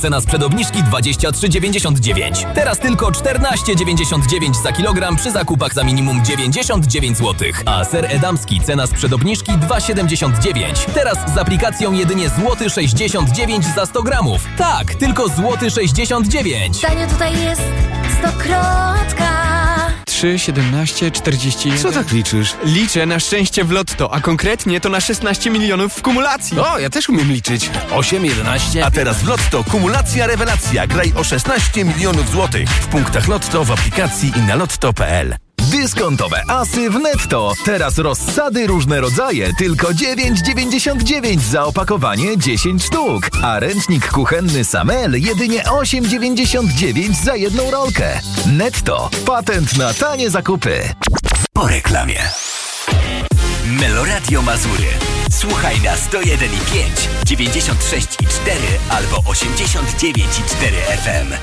Cena sprzed obniżki 23,99. Teraz tylko 14,99 za kilogram przy zakupach za minimum 99 zł. A ser edamski cena sprzed obniżki 2,79. Teraz z aplikacją jedynie złoty 69 za 100 gramów. Tak, tylko złoty 69. Tanio tutaj jest Stokrotka. 3, 17, 41. Co tak liczysz? Liczę na szczęście w lotto, a konkretnie to na 16 milionów w kumulacji. O, ja też umiem liczyć. 8, 11. A teraz w Lotto kumulacja rewelacja. Graj o 16 milionów złotych. W punktach Lotto, w aplikacji i na lotto.pl. Dyskontowe asy w Netto. Teraz rozsady różne rodzaje. Tylko 9,99 za opakowanie 10 sztuk. A ręcznik kuchenny Samel jedynie 8,99 za jedną rolkę. Netto. Patent na tanie zakupy. Po reklamie. Meloradio Mazury. Słuchaj na 101,5, 96,4 albo 89,4 FM.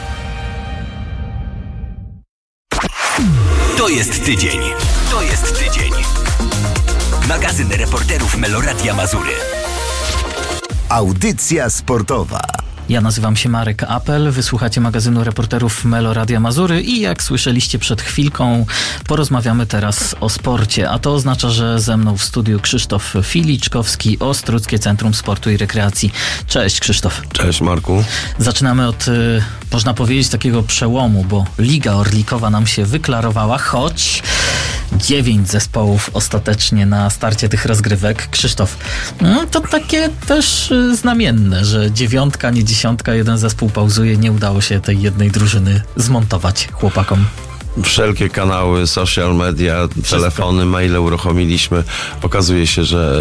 To jest tydzień. To jest tydzień. Magazyn reporterów Meloradia Mazury. Audycja sportowa. Ja nazywam się Marek Apel, wysłuchacie magazynu reporterów Meloradia Mazury i jak słyszeliście przed chwilką, porozmawiamy teraz o sporcie, a to oznacza, że ze mną w studiu Krzysztof Filiczkowski, Ostródzkie Centrum Sportu i Rekreacji. Cześć Krzysztof. Cześć Marku. Zaczynamy od, można powiedzieć, takiego przełomu, bo Liga Orlikowa nam się wyklarowała, choć 9 zespołów ostatecznie na starcie tych rozgrywek. Krzysztof, to takie też znamienne, że 9, nie 10, jeden zespół pauzuje, nie udało się tej jednej drużyny zmontować chłopakom. Wszelkie kanały, social media, telefony, maile uruchomiliśmy. Okazuje się, że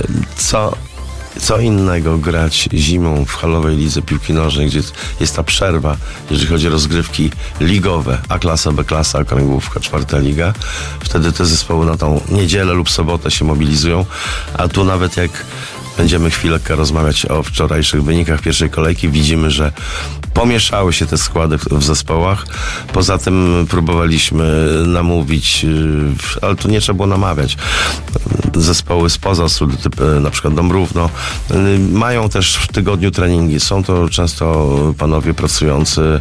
co innego grać zimą w halowej lidze piłki nożnej, gdzie jest ta przerwa, jeżeli chodzi o rozgrywki ligowe, A-klasa, B-klasa, okręgówka, 4. liga. Wtedy te zespoły na tą niedzielę lub sobotę się mobilizują, a tu nawet jak będziemy chwilkę rozmawiać o wczorajszych wynikach pierwszej kolejki, widzimy, że pomieszały się te składy w zespołach. Poza tym próbowaliśmy namówić, ale tu nie trzeba było namawiać. Zespoły spoza Sudy, typu na przykład Dąbrówno, mają też w tygodniu treningi. Są to często panowie pracujący.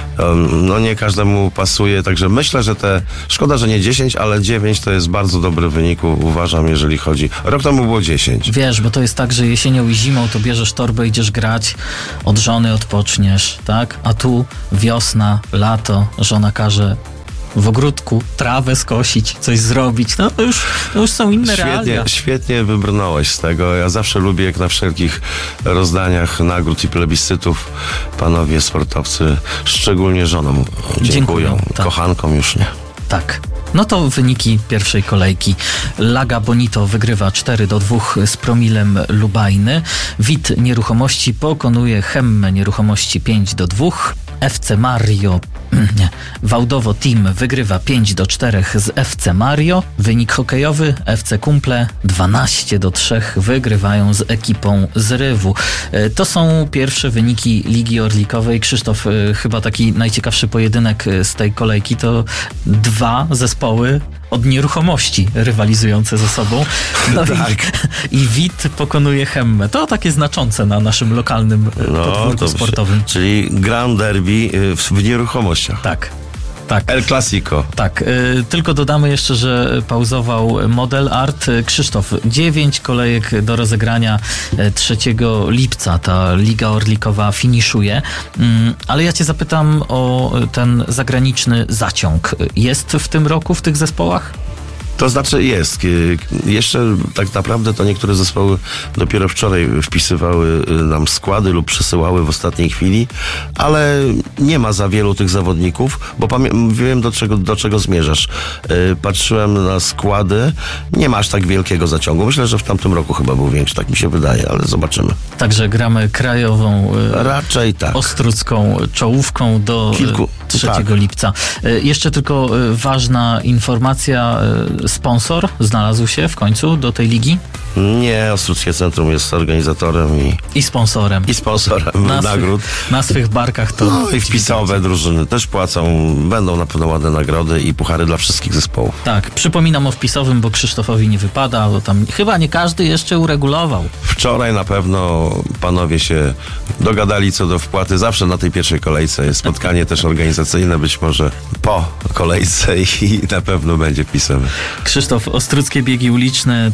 No nie każdemu pasuje, także myślę, że szkoda, że nie 10, ale 9 to jest bardzo dobry wynik, uważam, jeżeli chodzi. Rok temu było 10. Wiesz, bo to jest tak, że jesienią i zimą to bierzesz torbę, idziesz grać, od żony odpoczniesz, tak? A tu wiosna, lato, żona każe w ogródku trawę skosić, coś zrobić. No to już są inne realia. Świetnie wybrnąłeś z tego. Ja zawsze lubię, jak na wszelkich rozdaniach nagród i plebiscytów panowie sportowcy, szczególnie żonom, dziękują. Tak. Kochankom już nie. Tak. No to wyniki pierwszej kolejki. Laga Bonito wygrywa 4-2 z Promilem Lubajny. WIT Nieruchomości pokonuje Hemme Nieruchomości 5-2. FC Mario Wałdowo Team wygrywa 5-4 z FC Mario. Wynik hokejowy FC Kumple 12-3 wygrywają z ekipą z Rywu. To są pierwsze wyniki Ligi Orlikowej. Krzysztof, chyba taki najciekawszy pojedynek z tej kolejki to 2 zespoły od nieruchomości rywalizujące ze sobą. No tak. I WIT pokonuje Hemme. To takie znaczące na naszym lokalnym podwórku sportowym. Czyli Grand Derby w nieruchomościach. Tak. El Clasico. Tak. Tylko dodamy jeszcze, że pauzował Model Art. Krzysztof, 9 kolejek do rozegrania 3 lipca. Ta Liga Orlikowa finiszuje. Ale ja cię zapytam o ten zagraniczny zaciąg. Jest w tym roku w tych zespołach? To znaczy jest. Jeszcze tak naprawdę to niektóre zespoły dopiero wczoraj wpisywały nam składy lub przesyłały w ostatniej chwili, ale nie ma za wielu tych zawodników, bo wiem do czego zmierzasz. Patrzyłem na składy, nie ma aż tak wielkiego zaciągu. Myślę, że w tamtym roku chyba był większy, tak mi się wydaje, ale zobaczymy. Także gramy krajową, raczej tak, ostródzką czołówką do 3 lipca. Jeszcze tylko ważna informacja. Sponsor znalazł się w końcu do tej ligi? Nie, Ostródzkie Centrum jest organizatorem I sponsorem. i sponsorem nagród. Na swych barkach to... No i wpisowe drużyny też płacą, będą na pewno ładne nagrody i puchary dla wszystkich zespołów. Tak, przypominam o wpisowym, bo Krzysztofowi nie wypada, bo tam chyba nie każdy jeszcze uregulował. Wczoraj na pewno panowie się dogadali co do wpłaty. Zawsze na tej pierwszej kolejce jest spotkanie też organizacyjne, być może po kolejce i na pewno będzie wpisowy. Krzysztof, Ostródzkie Biegi Uliczne,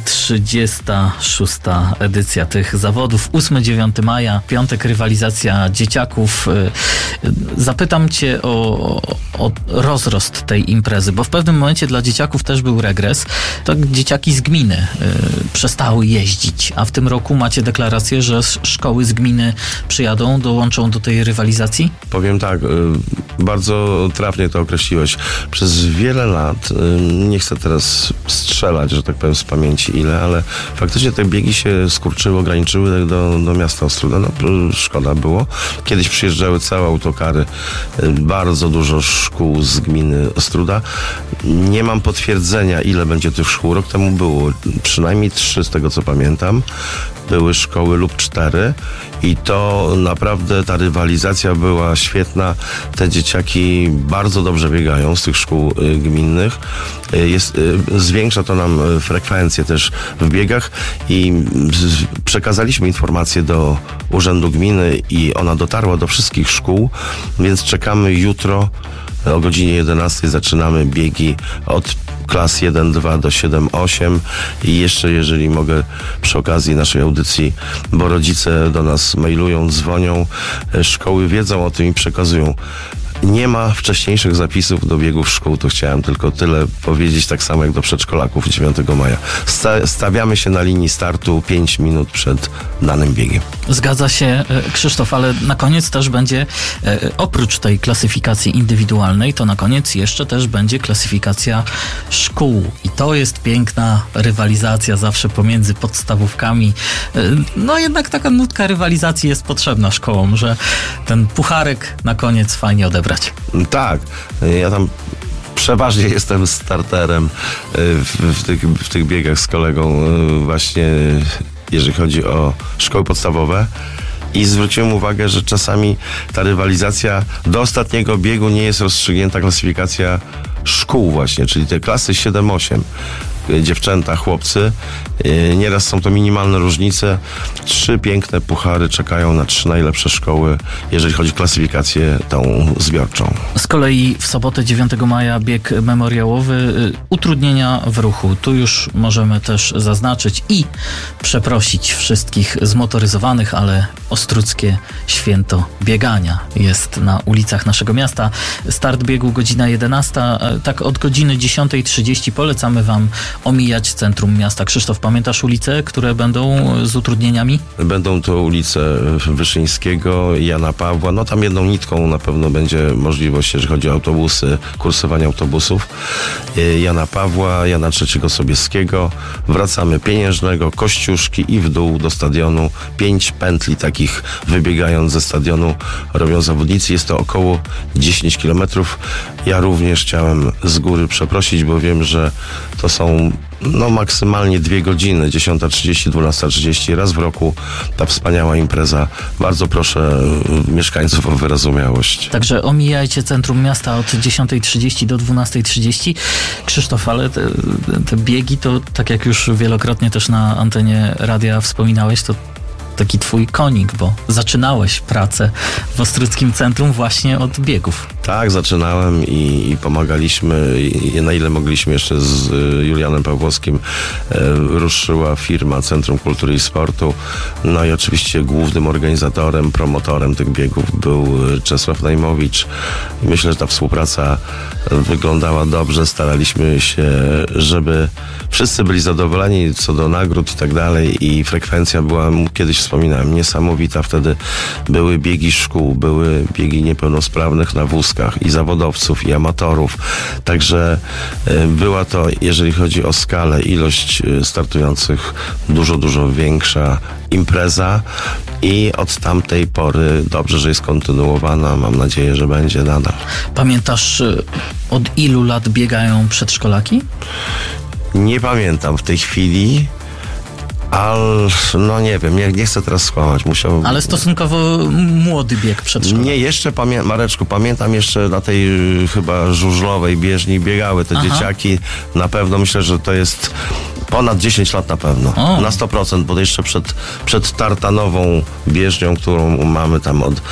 36. edycja tych zawodów, 8-9 maja, piątek rywalizacja dzieciaków. Zapytam cię o rozrost tej imprezy, bo w pewnym momencie dla dzieciaków też był regres. To dzieciaki z gminy przestały jeździć, a w tym roku macie deklarację, że szkoły z gminy przyjadą, dołączą do tej rywalizacji? Powiem tak, bardzo trafnie to określiłeś. Przez wiele lat, nie chcę teraz strzelać, że tak powiem z pamięci ile, ale faktycznie te biegi się skurczyły, ograniczyły do miasta Ostróda. No, szkoda było. Kiedyś przyjeżdżały całe autokary, bardzo dużo szkół z gminy Ostróda. Nie mam potwierdzenia, ile będzie tych szkół. Rok temu było przynajmniej 3, z tego co pamiętam. Były szkoły lub 4 i to naprawdę ta rywalizacja była świetna. Te dzieciaki bardzo dobrze biegają z tych szkół gminnych. Zwiększa to nam frekwencję też w biegach i przekazaliśmy informację do Urzędu Gminy i ona dotarła do wszystkich szkół, więc czekamy jutro o godzinie 11 zaczynamy biegi od klas 1-2 do 7-8 i jeszcze, jeżeli mogę przy okazji naszej audycji, bo rodzice do nas mailują, dzwonią, szkoły wiedzą o tym i przekazują. Nie ma wcześniejszych zapisów do biegów szkół, to chciałem tylko tyle powiedzieć, tak samo jak do przedszkolaków 9 maja. Stawiamy się na linii startu 5 minut przed danym biegiem. Zgadza się, Krzysztof, ale na koniec też będzie, oprócz tej klasyfikacji indywidualnej, to na koniec jeszcze też będzie klasyfikacja szkół. I to jest piękna rywalizacja zawsze pomiędzy podstawówkami. No jednak taka nutka rywalizacji jest potrzebna szkołom, że ten pucharek na koniec fajnie odebrać. Tak, ja tam przeważnie jestem starterem w tych biegach z kolegą właśnie, jeżeli chodzi o szkoły podstawowe. I zwróciłem uwagę, że czasami ta rywalizacja do ostatniego biegu nie jest rozstrzygnięta klasyfikacja szkół właśnie, czyli te klasy 7-8. Dziewczęta, chłopcy. Nieraz są to minimalne różnice. 3 piękne puchary czekają na 3 najlepsze szkoły, jeżeli chodzi o klasyfikację tą zbiorczą. Z kolei w sobotę 9 maja bieg memoriałowy, utrudnienia w ruchu. Tu już możemy też zaznaczyć i przeprosić wszystkich zmotoryzowanych, ale Ostródzkie Święto Biegania jest na ulicach naszego miasta. Start biegu godzina 11, tak od godziny 10:30 polecamy wam omijać centrum miasta. Krzysztof, pamiętasz ulice, które będą z utrudnieniami? Będą to ulice Wyszyńskiego, Jana Pawła. No tam jedną nitką na pewno będzie możliwość, jeżeli chodzi o autobusy, kursowanie autobusów. Jana Pawła, Jana III Sobieskiego. Wracamy Pieniężnego, Kościuszki i w dół do stadionu. 5 pętli takich wybiegając ze stadionu robią zawodnicy. Jest to około 10 kilometrów. Ja również chciałem z góry przeprosić, bo wiem, że to są maksymalnie 2 godziny, 10:30, 12:30, raz w roku ta wspaniała impreza. Bardzo proszę mieszkańców o wyrozumiałość. Także omijajcie centrum miasta od 10:30 do 12:30. Krzysztof, ale te biegi to, tak jak już wielokrotnie też na antenie radia wspominałeś, to taki twój konik, bo zaczynałeś pracę w Ostródzkim Centrum właśnie od biegów. Tak, zaczynałem i pomagaliśmy, na ile mogliśmy jeszcze z Julianem Pawłowskim. Ruszyła firma Centrum Kultury i Sportu. No i oczywiście głównym organizatorem, promotorem tych biegów był Czesław Najmowicz. I myślę, że ta współpraca wyglądała dobrze. Staraliśmy się, żeby wszyscy byli zadowoleni co do nagród i tak dalej. I frekwencja była, kiedyś wspominałem, niesamowita. Wtedy były biegi szkół, były biegi niepełnosprawnych na wózkach i zawodowców, i amatorów. Także była to, jeżeli chodzi o skalę, ilość startujących, dużo większa impreza i od tamtej pory dobrze, że jest kontynuowana. Mam nadzieję, że będzie nadal. Pamiętasz, od ilu lat biegają przedszkolaki? Nie pamiętam w tej chwili, No nie wiem, nie chcę teraz skłamać. Ale stosunkowo młody bieg przedszkola. Nie, jeszcze Mareczku, pamiętam jeszcze na tej chyba żużlowej bieżni biegały te dzieciaki. Na pewno myślę, że to jest ponad 10 lat na pewno. Na 100%, bo jeszcze przed tartanową bieżnią, którą mamy tam od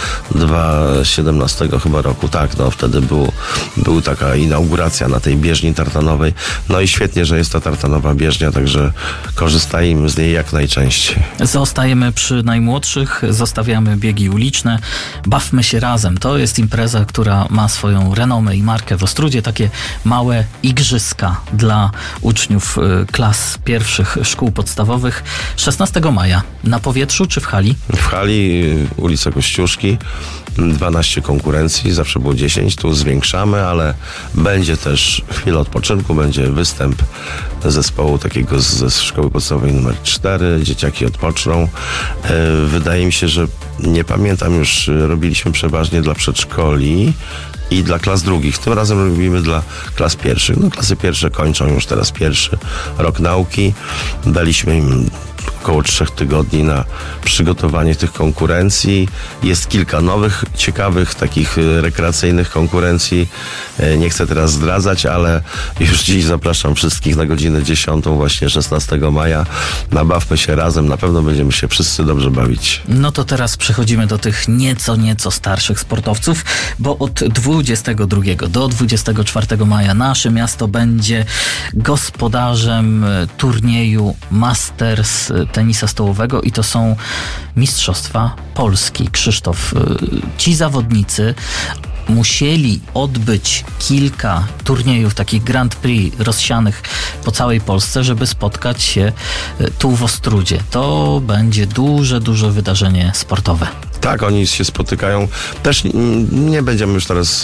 2017 chyba roku. Tak, no wtedy była taka inauguracja na tej bieżni tartanowej. No i świetnie, że jest ta tartanowa bieżnia, także korzystajmy z niej jak najczęściej. Zostajemy przy najmłodszych, zostawiamy biegi uliczne, bawmy się razem. To jest impreza, która ma swoją renomę i markę w Ostródzie. Takie małe igrzyska dla uczniów klas pierwszych szkół podstawowych. 16 maja na powietrzu czy w hali? W hali, ulica Kościuszki, 12 konkurencji, zawsze było 10, tu zwiększamy, ale będzie też chwila odpoczynku, będzie występ zespołu takiego ze szkoły podstawowej numer 4, dzieciaki odpoczną. Wydaje mi się, że nie pamiętam już, robiliśmy przeważnie dla przedszkoli i dla klas drugich. Tym razem robimy dla klas pierwszych. No, klasy pierwsze kończą już teraz pierwszy rok nauki. Daliśmy im około 3 tygodni na przygotowanie tych konkurencji. Jest kilka nowych, ciekawych, takich rekreacyjnych konkurencji. Nie chcę teraz zdradzać, ale już dziś zapraszam wszystkich na godzinę 10, właśnie 16 maja. Nabawmy się razem, na pewno będziemy się wszyscy dobrze bawić. No to teraz przechodzimy do tych nieco starszych sportowców, bo od 22 do 24 maja nasze miasto będzie gospodarzem turnieju Masters tenisa stołowego i to są Mistrzostwa Polski. Krzysztof, ci zawodnicy musieli odbyć kilka turniejów, takich Grand Prix rozsianych po całej Polsce, żeby spotkać się tu w Ostródzie. To będzie duże wydarzenie sportowe. Tak, oni się spotykają. Też nie będziemy już teraz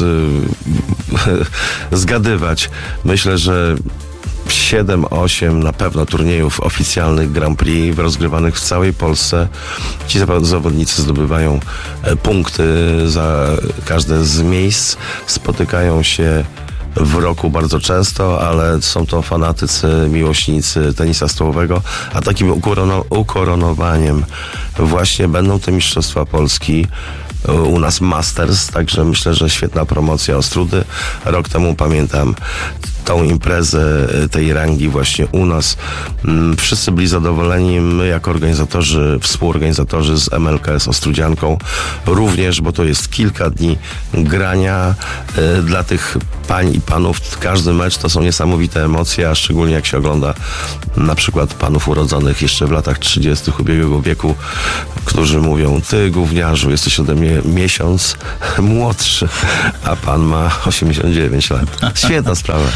zgadywać. Myślę, że 7-8 na pewno turniejów oficjalnych Grand Prix rozgrywanych w całej Polsce. Ci zawodnicy zdobywają punkty za każde z miejsc. Spotykają się w roku bardzo często, ale są to fanatycy, miłośnicy tenisa stołowego, a takim ukoronowaniem właśnie będą te Mistrzostwa Polski. U nas Masters, także myślę, że świetna promocja Ostródy. Rok temu pamiętam tą imprezę tej rangi właśnie u nas. Wszyscy byli zadowoleni, my jako organizatorzy, współorganizatorzy z MLKS Ostrudzianką również, bo to jest kilka dni grania dla tych pań i panów. Każdy mecz to są niesamowite emocje, a szczególnie jak się ogląda na przykład panów urodzonych jeszcze w latach 30. ubiegłego wieku, którzy mówią: ty gówniarzu, jesteś ode mnie miesiąc młodszy, a pan ma 89 lat. Świetna sprawa.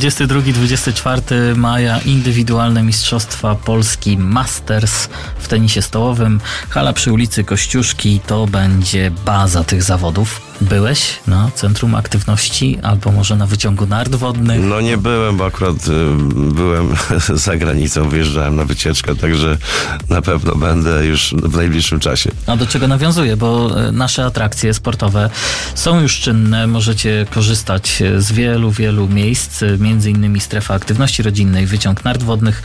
22-24 maja indywidualne Mistrzostwa Polski Masters w tenisie stołowym. Hala przy ulicy Kościuszki to będzie baza tych zawodów. Byłeś na Centrum Aktywności albo może na wyciągu nart wodnych? No nie byłem, bo akurat byłem za granicą, wyjeżdżałem na wycieczkę, także na pewno będę już w najbliższym czasie. A do czego nawiązuję, bo nasze atrakcje sportowe są już czynne, możecie korzystać z wielu miejsc, między innymi strefa aktywności rodzinnej, wyciąg nart wodnych.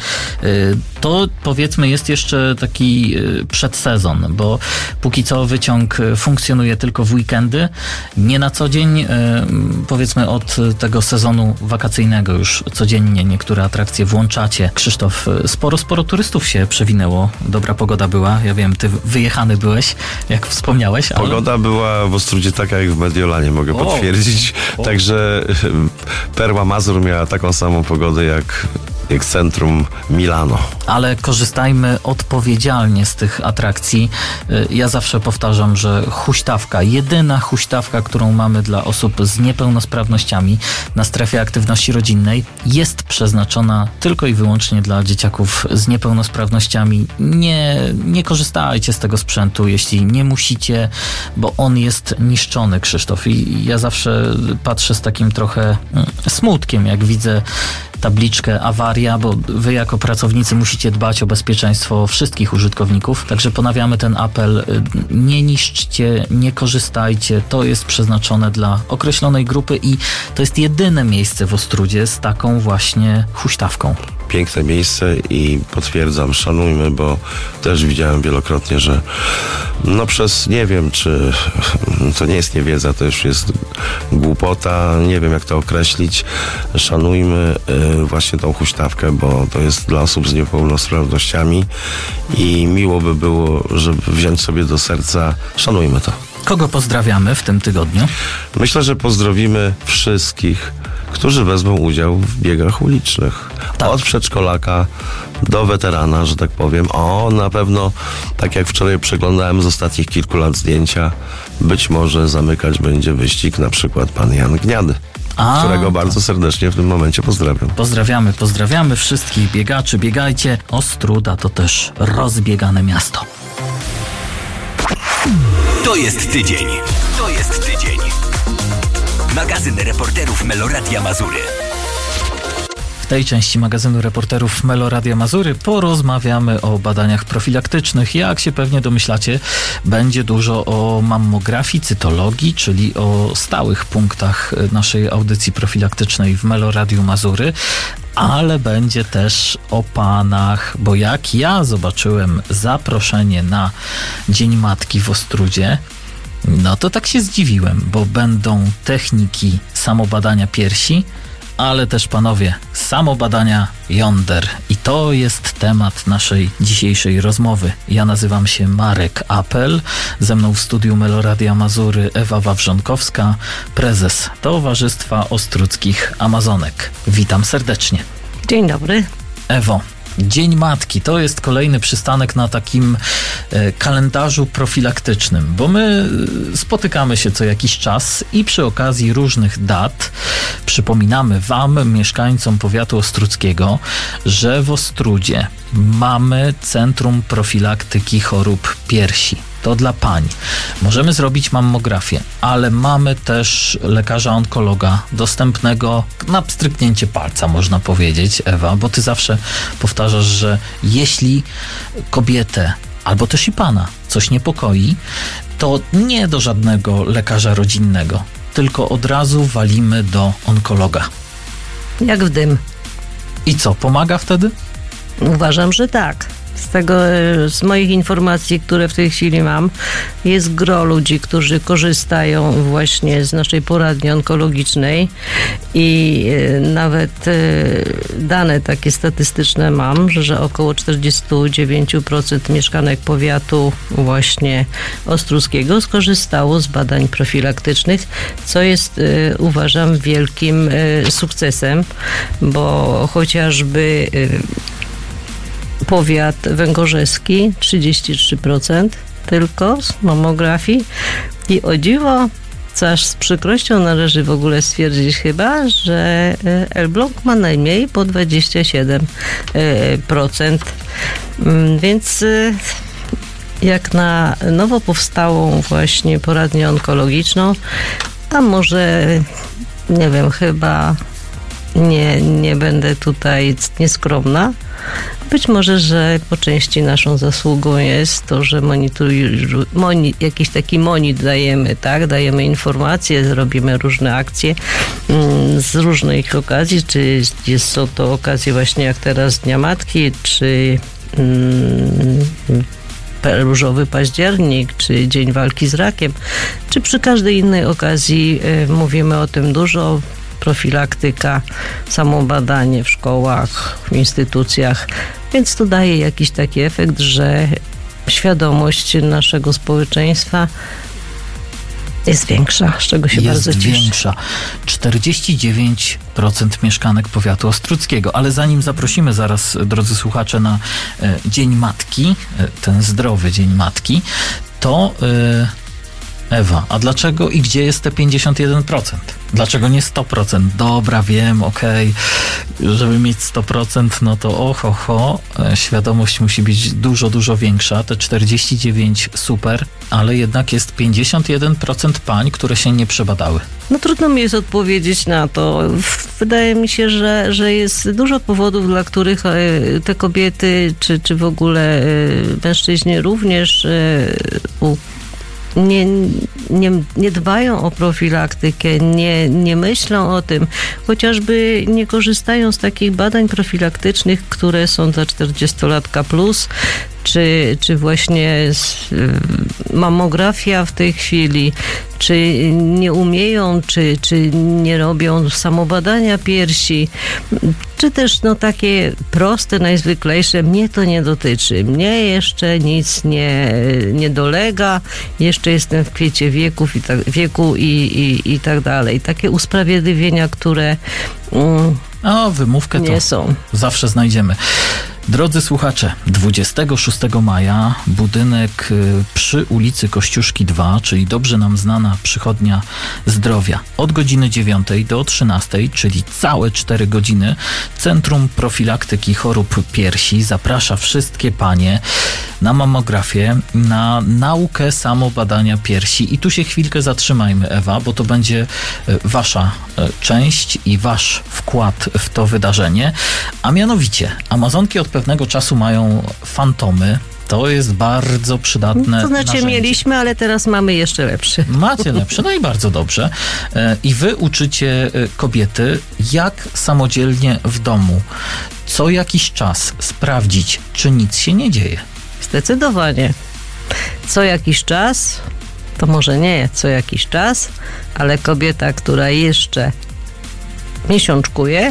To powiedzmy jest jeszcze taki przedsezon, bo póki co wyciąg funkcjonuje tylko w weekendy, nie na co dzień, powiedzmy od tego sezonu wakacyjnego już codziennie niektóre atrakcje włączacie. Krzysztof, sporo turystów się przewinęło, dobra pogoda była, ja wiem, ty wyjechany byłeś, jak wspomniałeś. Ale... Pogoda była w Ostródzie taka jak w Mediolanie, mogę potwierdzić, także Perła Mazur miała taką samą pogodę jak centrum Milano. Ale korzystajmy odpowiedzialnie z tych atrakcji. Ja zawsze powtarzam, że huśtawka, jedyna huśtawka, którą mamy dla osób z niepełnosprawnościami na strefie aktywności rodzinnej, jest przeznaczona tylko i wyłącznie dla dzieciaków z niepełnosprawnościami. Nie korzystajcie z tego sprzętu, jeśli nie musicie, bo on jest niszczony, Krzysztof. I ja zawsze patrzę z takim trochę smutkiem, jak widzę tabliczkę awaria, bo wy jako pracownicy musicie dbać o bezpieczeństwo wszystkich użytkowników. Także ponawiamy ten apel. Nie niszczcie, nie korzystajcie. To jest przeznaczone dla określonej grupy i to jest jedyne miejsce w Ostródzie z taką właśnie huśtawką. piękne miejsce i potwierdzam, szanujmy, bo też widziałem wielokrotnie, że przez, nie wiem, czy to nie jest niewiedza, to już jest głupota, nie wiem jak to określić. Szanujmy właśnie tą huśtawkę, bo to jest dla osób z niepełnosprawnościami i miło by było, żeby wziąć sobie do serca. Szanujmy to. Kogo pozdrawiamy w tym tygodniu? Myślę, że pozdrowimy wszystkich, którzy wezmą udział w biegach ulicznych. Tak. Od przedszkolaka do weterana, że tak powiem. Na pewno, tak jak wczoraj przeglądałem z ostatnich kilku lat zdjęcia, być może zamykać będzie wyścig na przykład pan Jan Gniady, którego bardzo serdecznie w tym momencie pozdrawiam. Pozdrawiamy wszystkich biegaczy. Biegajcie. Ostróda to też rozbiegane miasto. To jest tydzień. Magazyn reporterów Meloradia Mazury. W tej części magazynu reporterów Meloradia Mazury porozmawiamy o badaniach profilaktycznych. Jak się pewnie domyślacie, będzie dużo o mammografii, cytologii, czyli o stałych punktach naszej audycji profilaktycznej w Meloradiu Mazury. Ale będzie też o panach, bo jak ja zobaczyłem zaproszenie na Dzień Matki w Ostródzie, to tak się zdziwiłem, bo będą techniki samobadania piersi, ale też panowie samobadania jąder. I to jest temat naszej dzisiejszej rozmowy. Ja nazywam się Marek Apel, ze mną w studiu Meloradia Mazury Ewa Wawrzonkowska, prezes Towarzystwa Ostródzkich Amazonek. Witam serdecznie. Dzień dobry. Ewo, Dzień Matki to jest kolejny przystanek na takim kalendarzu profilaktycznym, bo my spotykamy się co jakiś czas i przy okazji różnych dat przypominamy wam, mieszkańcom powiatu ostródzkiego, że w Ostródzie mamy Centrum Profilaktyki Chorób Piersi. To dla pań. Możemy zrobić mammografię, ale mamy też lekarza onkologa dostępnego na pstryknięcie palca, można powiedzieć, Ewa, bo ty zawsze powtarzasz, że jeśli kobietę, albo też i pana, coś niepokoi, to nie do żadnego lekarza rodzinnego, tylko od razu walimy do onkologa. Jak w dym. I co, pomaga wtedy? Uważam, że tak. Z moich informacji, które w tej chwili mam, jest gro ludzi, którzy korzystają właśnie z naszej poradni onkologicznej i nawet dane takie statystyczne mam, że około 49% mieszkanek powiatu właśnie ostródzkiego skorzystało z badań profilaktycznych, co jest, uważam, wielkim sukcesem, bo chociażby powiat węgorzeski 33% tylko z mammografii i o dziwo, co aż z przykrością należy w ogóle stwierdzić chyba, że Elbląg ma najmniej, po 27%. Więc jak na nowo powstałą właśnie poradnię onkologiczną, tam może, nie wiem, chyba nie będę tutaj nieskromna. Być może, że po części naszą zasługą jest to, że jakiś taki monit dajemy, tak? Dajemy informacje, robimy różne akcje z różnych okazji, czy są to okazje właśnie jak teraz Dnia Matki, czy Różowy Październik, czy Dzień Walki z Rakiem, czy przy każdej innej okazji mówimy o tym dużo. Profilaktyka, samobadanie w szkołach, w instytucjach, więc to daje jakiś taki efekt, że świadomość naszego społeczeństwa jest większa, z czego się bardzo cieszę. Jest większa. 49% mieszkanek powiatu ostródzkiego. Ale zanim zaprosimy zaraz, drodzy słuchacze, na Dzień Matki, ten zdrowy Dzień Matki, to Ewa, a dlaczego i gdzie jest te 51%? Dlaczego nie 100%? Dobra, wiem, okej. Żeby mieć 100%, to świadomość musi być dużo, dużo większa. Te 49 super, ale jednak jest 51% pań, które się nie przebadały. Trudno mi jest odpowiedzieć na to. Wydaje mi się, że jest dużo powodów, dla których te kobiety, czy w ogóle mężczyźni również nie dbają o profilaktykę, nie myślą o tym, chociażby nie korzystają z takich badań profilaktycznych, które są dla 40-latka plus, czy właśnie mamografia w tej chwili, czy nie umieją, czy nie robią samobadania piersi, czy też takie proste, najzwyklejsze, mnie to nie dotyczy, mnie jeszcze nic nie dolega, jeszcze jestem w kwiecie wieku i tak dalej. Takie usprawiedliwienia, które wymówkę nie to są. Zawsze znajdziemy. Drodzy słuchacze, 26 maja budynek przy ulicy Kościuszki 2, czyli dobrze nam znana przychodnia zdrowia, od godziny 9 do 13, czyli całe 4 godziny, Centrum Profilaktyki Chorób Piersi zaprasza wszystkie panie na mammografię, na naukę samobadania piersi. I tu się chwilkę zatrzymajmy, Ewa, bo to będzie wasza część i wasz wkład w to wydarzenie, a mianowicie Amazonki od pewnego czasu mają fantomy. To jest bardzo przydatne To znaczy narzędzie. mieliśmy, ale teraz mamy jeszcze lepszy. Macie lepsze, no i bardzo dobrze. I wy uczycie kobiety, jak samodzielnie w domu co jakiś czas sprawdzić, czy nic się nie dzieje. Zdecydowanie. Co jakiś czas, to może nie co jakiś czas, ale kobieta, która jeszcze miesiączkuje,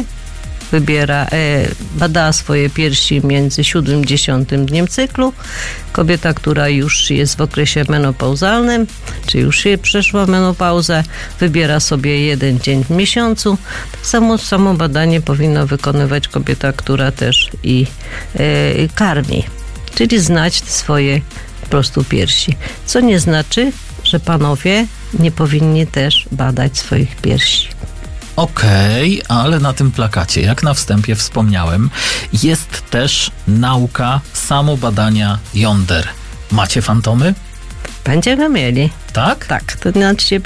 bada swoje piersi między 7 a 10 dniem cyklu. Kobieta, która już jest w okresie menopauzalnym, czy już się przeszła menopauzę, wybiera sobie 1 dzień w miesiącu. Tak samo badanie powinna wykonywać kobieta, która też karmi, czyli znać swoje po prostu piersi. Co nie znaczy, że panowie nie powinni też badać swoich piersi. Okej, ale na tym plakacie, jak na wstępie wspomniałem, jest też nauka samobadania jąder. Macie fantomy? Będziemy mieli. Tak? Tak, to znaczy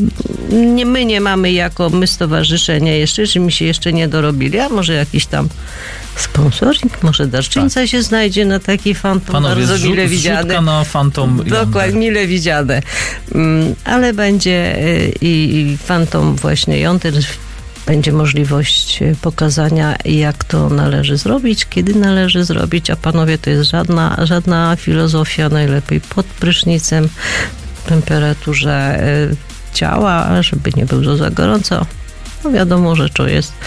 my nie mamy my stowarzyszenie jeszcze, że mi się jeszcze nie dorobili, a może jakiś tam sponsoring, może darczyńca się znajdzie na taki fantom. Panowie, bardzo mile widziany. Zrzutka na fantom jąder. Dokładnie, mile widziane. Ale będzie i fantom właśnie jąder. Będzie możliwość pokazania, jak to należy zrobić, kiedy należy zrobić, a panowie, to jest żadna filozofia, najlepiej pod prysznicem, w temperaturze ciała, żeby nie było za gorąco. No wiadomo, że to jest.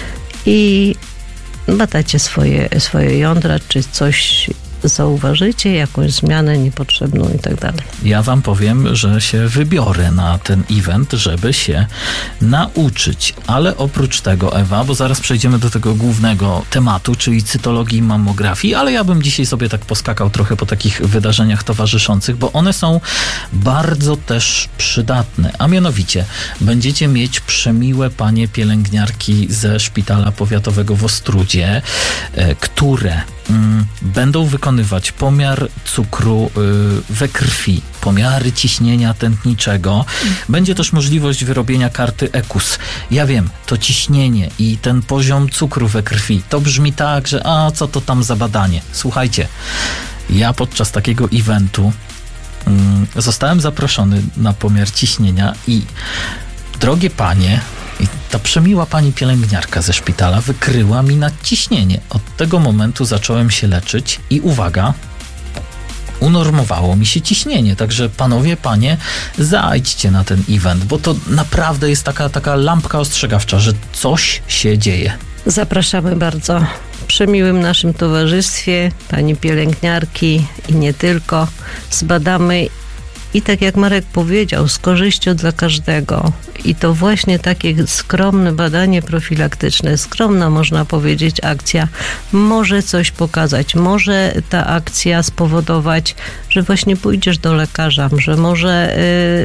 I badacie swoje jądra, czy coś zauważycie, jakąś zmianę niepotrzebną i tak dalej. Ja wam powiem, że się wybiorę na ten event, żeby się nauczyć. Ale oprócz tego, Ewa, bo zaraz przejdziemy do tego głównego tematu, czyli cytologii i mammografii, ale ja bym dzisiaj sobie tak poskakał trochę po takich wydarzeniach towarzyszących, bo one są bardzo też przydatne. A mianowicie będziecie mieć przemiłe panie pielęgniarki ze Szpitala Powiatowego w Ostródzie, które będą wykonywać pomiar cukru we krwi, pomiary ciśnienia tętniczego. Będzie też możliwość wyrobienia karty EKUS. Ja wiem, to ciśnienie i ten poziom cukru we krwi, to brzmi tak, że co to tam za badanie? Słuchajcie, ja podczas takiego eventu zostałem zaproszony na pomiar ciśnienia i drogie panie, i ta przemiła pani pielęgniarka ze szpitala wykryła mi nadciśnienie. Od tego momentu zacząłem się leczyć i uwaga, unormowało mi się ciśnienie. Także panowie, panie, zajdźcie na ten event, bo to naprawdę jest taka lampka ostrzegawcza, że coś się dzieje. Zapraszamy bardzo. W przemiłym naszym towarzystwie pani pielęgniarki i nie tylko zbadamy. I tak jak Marek powiedział, z korzyścią dla każdego. I to właśnie takie skromne badanie profilaktyczne, skromna można powiedzieć akcja, może coś pokazać. Może ta akcja spowodować, że właśnie pójdziesz do lekarza, że może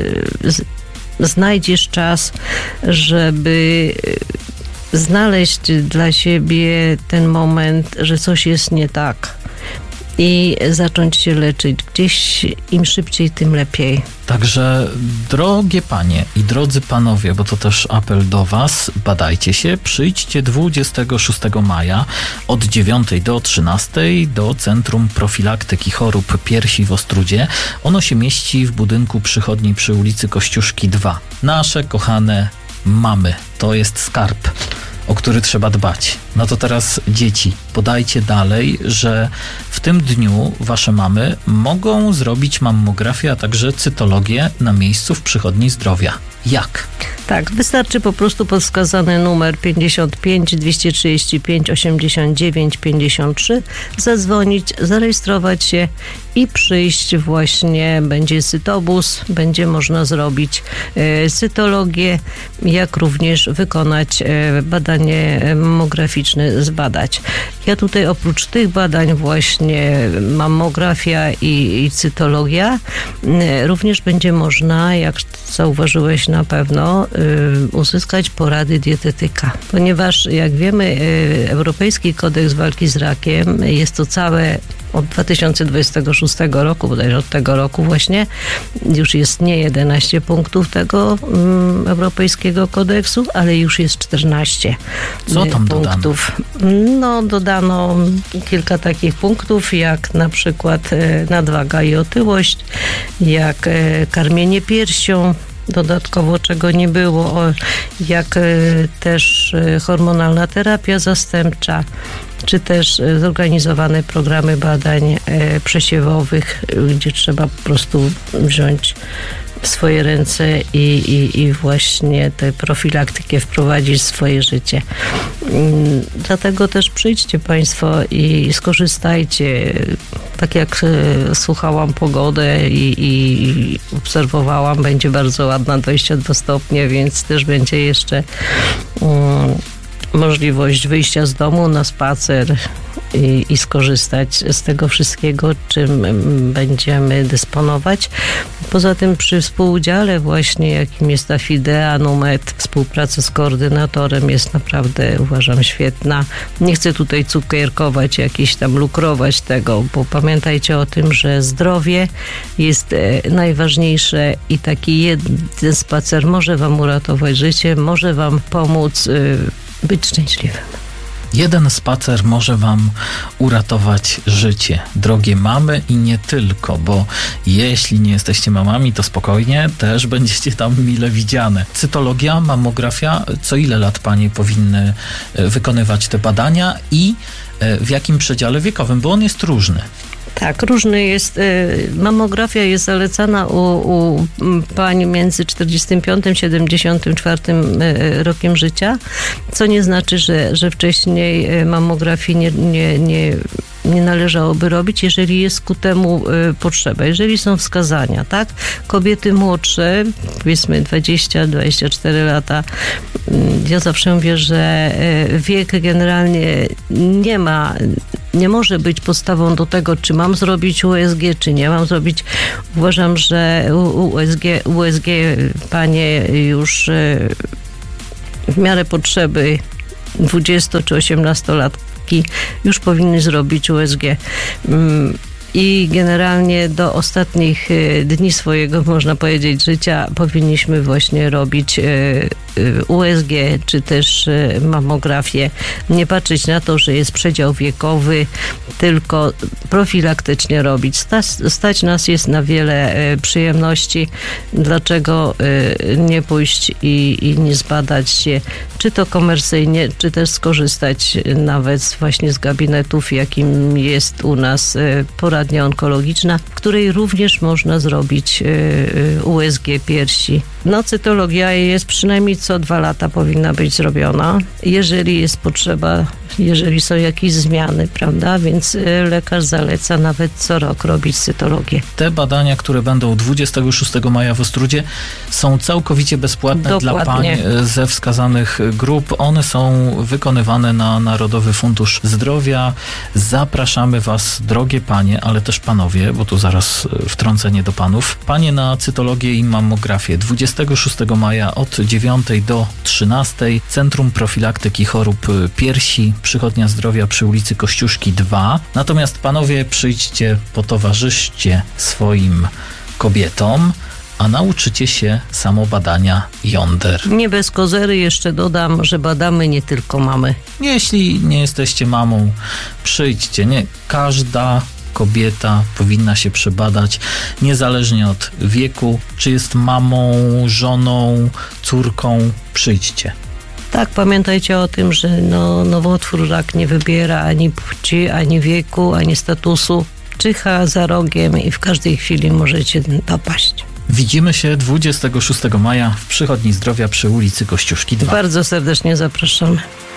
znajdziesz czas, żeby znaleźć dla siebie ten moment, że coś jest nie tak. i zacząć się leczyć. Gdzieś im szybciej, tym lepiej. Także drogie panie i drodzy panowie, bo to też apel do was, badajcie się, przyjdźcie 26 maja od 9 do 13 do Centrum Profilaktyki Chorób Piersi w Ostródzie. Ono się mieści w budynku przychodni przy ulicy Kościuszki 2. Nasze kochane mamy, to jest skarb, o który trzeba dbać. No to teraz dzieci, podajcie dalej, że w tym dniu wasze mamy mogą zrobić mammografię, a także cytologię na miejscu w przychodni zdrowia. Jak? Tak, wystarczy po prostu podskazany numer 55 235 89 53, zadzwonić, zarejestrować się i przyjść właśnie. Będzie cytobus, będzie można zrobić cytologię, jak również wykonać badanie mammograficzne, zbadać. Ja tutaj oprócz tych badań właśnie mammografia i cytologia, również będzie można, jak zauważyłeś na pewno, uzyskać porady dietetyka. Ponieważ jak wiemy, Europejski Kodeks Walki z Rakiem jest to całe od 2026 roku, bodajże od tego roku właśnie, już jest nie 11 punktów tego Europejskiego Kodeksu, ale już jest 14 Co tam punktów. No, dodano kilka takich punktów, jak na przykład nadwaga i otyłość, jak karmienie piersią, dodatkowo czego nie było, jak też hormonalna terapia zastępcza, czy też zorganizowane programy badań przesiewowych, gdzie trzeba po prostu wziąć w swoje ręce i właśnie tę profilaktykę wprowadzić w swoje życie. Dlatego też przyjdźcie Państwo i skorzystajcie. Tak jak słuchałam pogodę i obserwowałam, będzie bardzo ładna, 22 stopnie, więc też będzie jeszcze możliwość wyjścia z domu na spacer i skorzystać z tego wszystkiego, czym będziemy dysponować. Poza tym przy współudziale właśnie, jakim jest ta Fidea Numet, współpraca z koordynatorem jest naprawdę, uważam, świetna. Nie chcę tutaj cukierkować, jakieś tam lukrować tego, bo pamiętajcie o tym, że zdrowie jest najważniejsze i taki jeden spacer może wam uratować życie, może wam pomóc być szczęśliwym. Jeden spacer może wam uratować życie. Drogie mamy i nie tylko, bo jeśli nie jesteście mamami, to spokojnie, też będziecie tam mile widziane. Cytologia, mammografia, co ile lat panie powinny wykonywać te badania i w jakim przedziale wiekowym, bo on jest różny. Tak, różny jest. Mammografia jest zalecana u pań między 45 a 74 rokiem życia, co nie znaczy, że wcześniej mammografii nie należałoby robić, jeżeli jest ku temu potrzeba. Jeżeli są wskazania, tak? Kobiety młodsze, powiedzmy 20-24 lata, ja zawsze mówię, że wiek generalnie nie może być podstawą do tego, czy mam zrobić USG, czy nie mam zrobić. Uważam, że USG panie już w miarę potrzeby 20 czy 18-latki już powinny zrobić USG. I generalnie do ostatnich dni swojego, można powiedzieć, życia powinniśmy właśnie robić USG, czy też mammografię. Nie patrzeć na to, że jest przedział wiekowy, tylko profilaktycznie robić. Stać nas jest na wiele przyjemności. Dlaczego nie pójść i nie zbadać się, czy to komercyjnie, czy też skorzystać nawet właśnie z gabinetów, jakim jest u nas poradnia onkologiczna, w której również można zrobić USG piersi. No, cytologia jest przynajmniej co 2 lata powinna być zrobiona, jeżeli jest potrzeba, jeżeli są jakieś zmiany, prawda? Więc lekarz zaleca nawet co rok robić cytologię. Te badania, które będą 26 maja w Ostródzie, są całkowicie bezpłatne. Dokładnie. Dla pań ze wskazanych grup. One są wykonywane na Narodowy Fundusz Zdrowia. Zapraszamy was, drogie panie, ale też panowie, bo tu zaraz wtrącenie do panów. Panie na cytologię i mammografię 26 maja od 9 do 13. Centrum Profilaktyki Chorób Piersi Przychodnia Zdrowia przy ulicy Kościuszki 2. Natomiast panowie, przyjdźcie, potowarzyszcie swoim kobietom, a nauczycie się samobadania jąder. Nie bez kozery jeszcze dodam, że badamy nie tylko mamy. Jeśli nie jesteście mamą, przyjdźcie. Nie, każda kobieta powinna się przebadać, niezależnie od wieku, czy jest mamą, żoną, córką, przyjdźcie. Tak, pamiętajcie o tym, że nowotwór rak nie wybiera ani płci, ani wieku, ani statusu. Czyha za rogiem i w każdej chwili możecie dopaść. Widzimy się 26 maja w Przychodni Zdrowia przy ulicy Kościuszki 2. Bardzo serdecznie zapraszamy.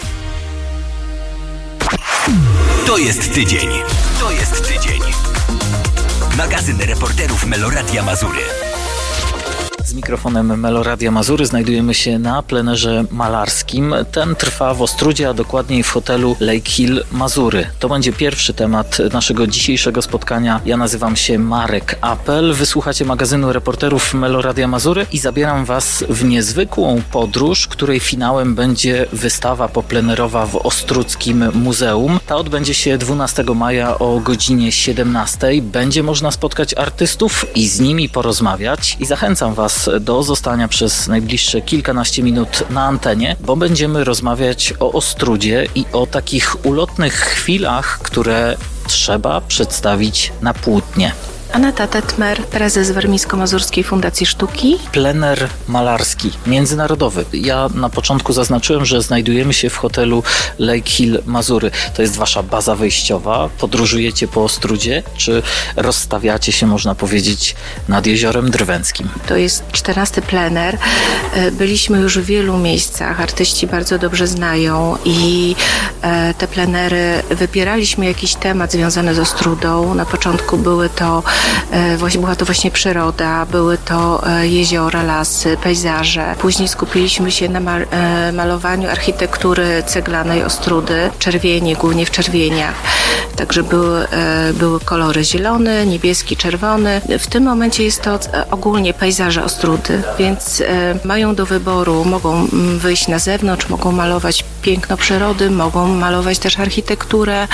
To jest tydzień. To jest tydzień. Magazyn reporterów Meloradia Mazury. Z mikrofonem Meloradia Mazury znajdujemy się na plenerze malarskim. Ten trwa w Ostródzie, a dokładniej w hotelu Lake Hill Mazury. To będzie pierwszy temat naszego dzisiejszego spotkania. Ja nazywam się Marek Apel. Wysłuchacie magazynu reporterów Meloradia Mazury i zabieram Was w niezwykłą podróż, której finałem będzie wystawa poplenerowa w Ostródzkim Muzeum. Ta odbędzie się 12 maja o godzinie 17. Będzie można spotkać artystów i z nimi porozmawiać. I zachęcam Was do zostania przez najbliższe kilkanaście minut na antenie, bo będziemy rozmawiać o Ostródzie i o takich ulotnych chwilach, które trzeba przedstawić na płótnie. Aneta Tetmer, prezes Warmińsko-Mazurskiej Fundacji Sztuki. Plener malarski, międzynarodowy. Ja na początku zaznaczyłem, że znajdujemy się w hotelu Lake Hill Mazury. To jest wasza baza wyjściowa. Podróżujecie po Ostródzie, czy rozstawiacie się, można powiedzieć, nad Jeziorem Drwęckim? To jest 14. plener. Byliśmy już w wielu miejscach. Artyści bardzo dobrze znają i te plenery wybieraliśmy jakiś temat związany z Ostródą. Na początku była to właśnie przyroda, były to jeziora, lasy, pejzaże. Później skupiliśmy się na malowaniu architektury ceglanej Ostródy, czerwieni, głównie w czerwieniach. Także były kolory zielony, niebieski, czerwony. W tym momencie jest to ogólnie pejzaże Ostródy, więc mają do wyboru, mogą wyjść na zewnątrz, mogą malować piękno przyrody, mogą malować też architekturę.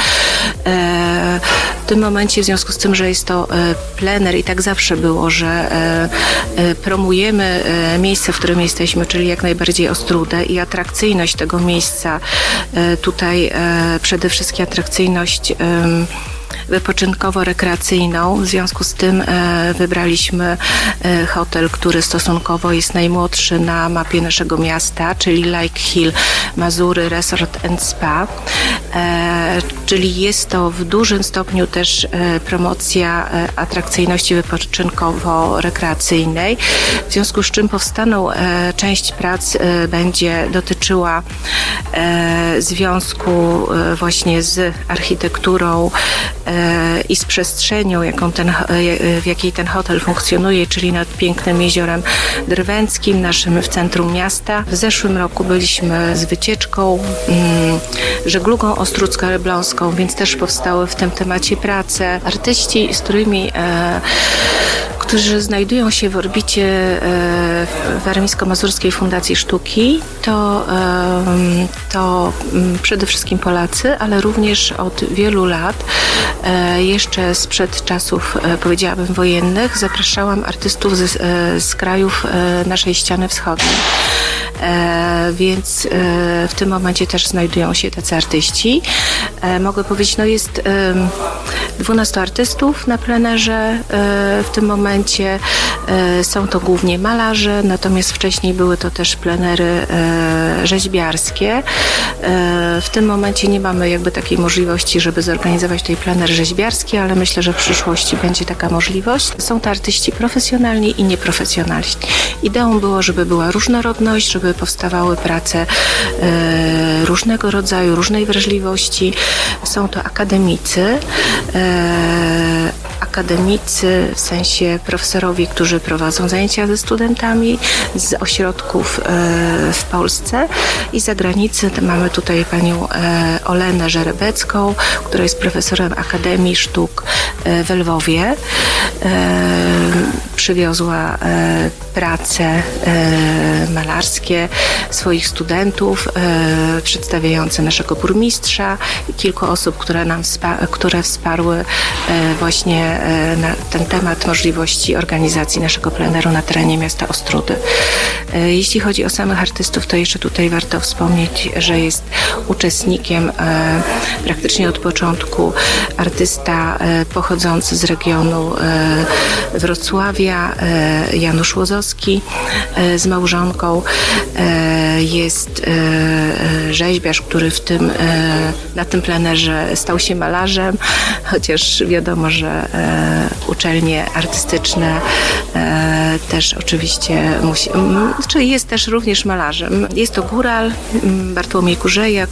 W tym momencie, w związku z tym, że jest to plener i tak zawsze było, że promujemy miejsce, w którym jesteśmy, czyli jak najbardziej Ostródę i atrakcyjność tego miejsca. Tutaj przede wszystkim atrakcyjność wypoczynkowo-rekreacyjną. W związku z tym wybraliśmy hotel, który stosunkowo jest najmłodszy na mapie naszego miasta, czyli Lake Hill Mazury Resort and Spa. Czyli jest to w dużym stopniu też promocja atrakcyjności wypoczynkowo-rekreacyjnej. W związku z czym powstaną część prac będzie dotyczyła związku właśnie z architekturą i z przestrzenią, w jakiej ten hotel funkcjonuje, czyli nad pięknym Jeziorem Drwęckim, naszym w centrum miasta. W zeszłym roku byliśmy z wycieczką, żeglugą ostródzko-elbląską, więc też powstały w tym temacie prace. Artyści, którzy znajdują się w orbicie Warmińsko-Mazurskiej Fundacji Sztuki, to przede wszystkim Polacy, ale również od wielu lat, jeszcze sprzed czasów, powiedziałabym, wojennych, zapraszałam artystów z krajów naszej ściany wschodniej. Więc w tym momencie też znajdują się tacy artyści. Mogę powiedzieć, jest 12 artystów na plenerze. W tym momencie są to głównie malarze, natomiast wcześniej były to też plenery rzeźbiarskie. W tym momencie nie mamy takiej możliwości, żeby zorganizować tutaj plener rzeźbiarski, ale myślę, że w przyszłości będzie taka możliwość. Są to artyści profesjonalni i nieprofesjonalni. Ideą było, żeby była różnorodność, żeby powstawały prace różnego rodzaju, różnej wrażliwości. Są to akademicy, akademicy, w sensie profesorowie, którzy prowadzą zajęcia ze studentami z ośrodków w Polsce i za granicy. Mamy tutaj panią Olenę Żerebecką, która jest profesorem Akademii Sztuk w Lwowie. Przywiozła prace malarskie swoich studentów, przedstawiające naszego burmistrza i kilku osób, które wsparły właśnie na ten temat możliwości organizacji naszego pleneru na terenie miasta Ostródy. Jeśli chodzi o samych artystów, to jeszcze tutaj warto wspomnieć, że jest uczestnikiem praktycznie od początku artysta pochodzący z regionu Wrocławia, Janusz Łozowski z małżonką. Jest rzeźbiarz, który na tym plenerze stał się malarzem, chociaż wiadomo, że uczelnie artystyczne też oczywiście czyli jest też również malarzem. Jest to góral Bartłomiej Kurzeja,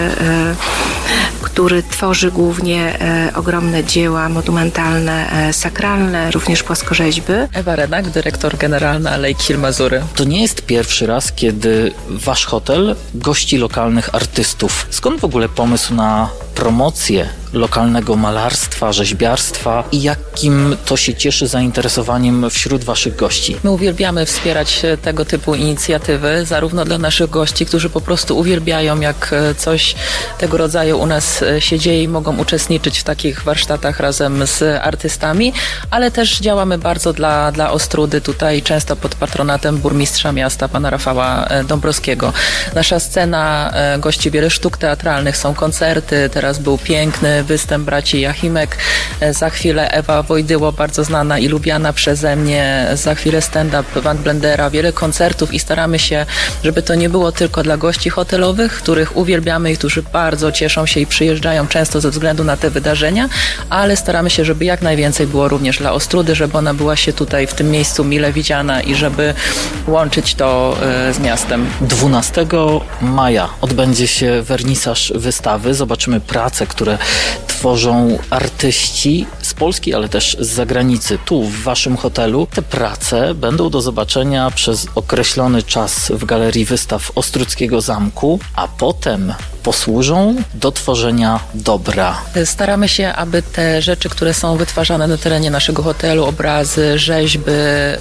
który tworzy głównie ogromne dzieła monumentalne, sakralne, również płaskorzeźby. Ewa Renak, dyrektor generalna Lake Hill Mazury. To nie jest pierwszy raz, kiedy wasz hotel gości lokalnych artystów. Skąd w ogóle pomysł na promocję lokalnego malarstwa, rzeźbiarstwa i jakim to się cieszy zainteresowaniem wśród waszych gości? My uwielbiamy wspierać tego typu inicjatywy, zarówno dla naszych gości, którzy po prostu uwielbiają, jak coś tego rodzaju u nas się dzieje i mogą uczestniczyć w takich warsztatach razem z artystami, ale też działamy bardzo dla Ostródy tutaj, często pod patronatem burmistrza miasta, pana Rafała Dąbrowskiego. Nasza scena gości wiele sztuk teatralnych, są koncerty, teraz był piękny występ braci Jachimek, za chwilę Ewa Wojdyło, bardzo znana i lubiana przeze mnie, za chwilę stand-up Van Blendera, wiele koncertów i staramy się, żeby to nie było tylko dla gości hotelowych, których uwielbiamy i którzy bardzo cieszą się i przyjeżdżają często ze względu na te wydarzenia, ale staramy się, żeby jak najwięcej było również dla Ostródy, żeby ona była się tutaj w tym miejscu mile widziana i żeby łączyć to z miastem. 12 maja odbędzie się wernisaż wystawy. Zobaczymy prace, które tworzą artyści z Polski, ale też z zagranicy. Tu, w waszym hotelu, te prace będą do zobaczenia przez określony czas w Galerii Wystaw Ostródzkiego Zamku, a potem posłużą do tworzenia dobra. Staramy się, aby te rzeczy, które są wytwarzane na terenie naszego hotelu, obrazy, rzeźby,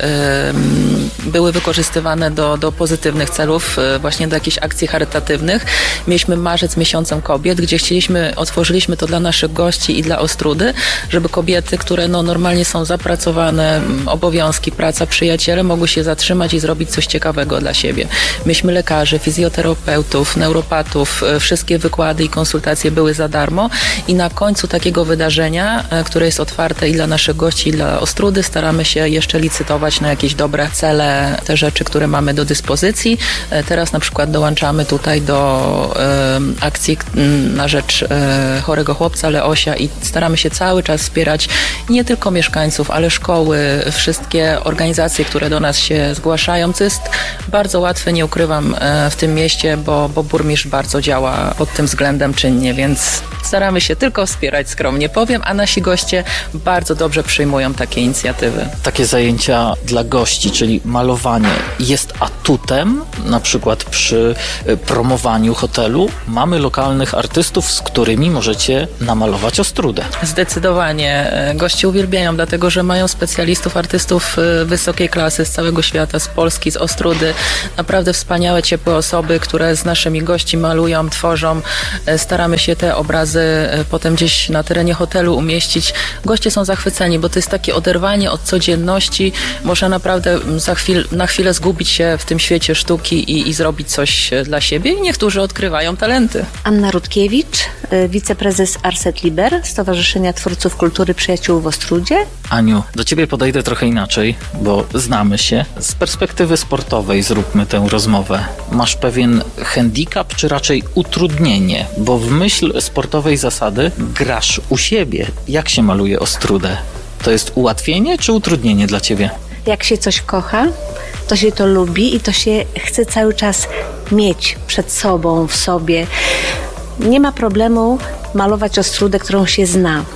były wykorzystywane do pozytywnych celów, właśnie do jakichś akcji charytatywnych. Mieliśmy marzec miesiącem kobiet, gdzie otworzyliśmy to dla naszych gości i dla Ostródy, żeby kobiety, które normalnie są zapracowane, obowiązki, praca, przyjaciele, mogły się zatrzymać i zrobić coś ciekawego dla siebie. Mieliśmy lekarzy, fizjoterapeutów, neuropatów, wszystkie wykłady i konsultacje były za darmo i na końcu takiego wydarzenia, które jest otwarte i dla naszych gości, i dla Ostródy, staramy się jeszcze licytować na jakieś dobre cele, te rzeczy, które mamy do dyspozycji. Teraz na przykład dołączamy tutaj do akcji na rzecz chorego chłopca Leosia i staramy się cały czas wspierać nie tylko mieszkańców, ale szkoły, wszystkie organizacje, które do nas się zgłaszają, co jest bardzo łatwe, nie ukrywam, w tym mieście, bo burmistrz bardzo działa pod tym względem czynnie, więc staramy się tylko wspierać, skromnie powiem, a nasi goście bardzo dobrze przyjmują takie inicjatywy. Takie zajęcia dla gości, czyli malowanie, jest atutem, na przykład przy promowaniu hotelu. Mamy lokalnych artystów, z którymi możecie namalować Ostródę. Zdecydowanie. Goście uwielbiają, dlatego że mają specjalistów, artystów wysokiej klasy z całego świata, z Polski, z Ostródy. Naprawdę wspaniałe, ciepłe osoby, które z naszymi gości malują, tworzą. Staramy się te obrazy potem gdzieś na terenie hotelu umieścić. Goście są zachwyceni, bo to jest takie oderwanie od codzienności. Można naprawdę na chwilę zgubić się w tym świecie sztuki i zrobić coś dla siebie i niektórzy odkrywają talenty. Anna Rutkiewicz, wiceprezes Arset Liber, Stowarzyszenia Twórców Kultury Przyjaciół w Ostródzie. Aniu, do ciebie podejdę trochę inaczej, bo znamy się. Z perspektywy sportowej zróbmy tę rozmowę. Masz pewien handicap, czy raczej utrudnienie? Bo w myśl sportowej zasady grasz u siebie. Jak się maluje Ostródę? To jest ułatwienie, czy utrudnienie dla ciebie? Jak się coś kocha, to się to lubi i to się chce cały czas mieć przed sobą, w sobie. Nie ma problemu malować Ostródę, którą się zna.